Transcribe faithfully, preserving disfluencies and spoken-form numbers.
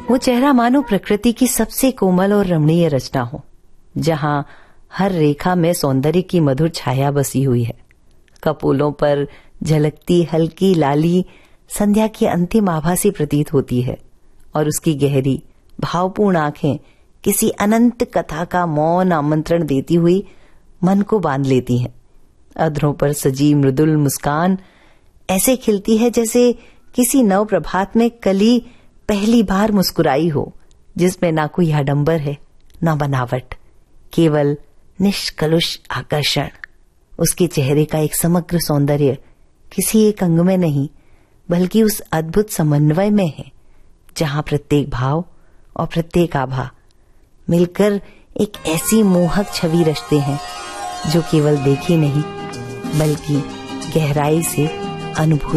वो चेहरा मानो प्रकृति की सबसे कोमल और रमणीय रचना हो, जहां हर रेखा में सौंदर्य की मधुर छाया बसी हुई है। कपोलों पर झलकती हल्की लाली संध्या की अंतिम आभा सी प्रतीत होती है और उसकी गहरी भावपूर्ण आंखें किसी अनंत कथा का मौन आमंत्रण देती हुई मन को बांध लेती हैं। अधरों पर सजी मृदुल मुस्कान ऐसे खिलती है जैसे किसी नव प्रभात में कली पहली बार मुस्कुराई हो, जिसमें ना कोई आडंबर है ना बनावट, केवल निष्कलुष आकर्षण। उसके चेहरे का एक समग्र सौंदर्य किसी एक अंग में नहीं बल्कि उस अद्भुत समन्वय में है, जहां प्रत्येक भाव और प्रत्येक आभा मिलकर एक ऐसी मोहक छवि रचते हैं जो केवल देखी नहीं बल्कि गहराई से अनुभूत